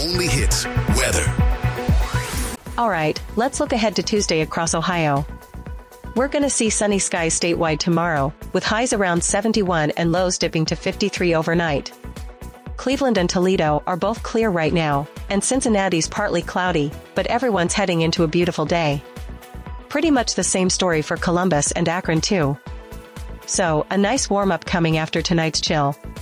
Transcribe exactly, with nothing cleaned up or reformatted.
only hits, weather. All right, let's look ahead to Tuesday across Ohio. We're going to see sunny skies statewide tomorrow, with highs around seventy-one and lows dipping to fifty-three overnight. Cleveland and Toledo are both clear right now, and Cincinnati's partly cloudy, but everyone's heading into a beautiful day. Pretty much the same story for Columbus and Akron too. So, a nice warm-up coming after tonight's chill.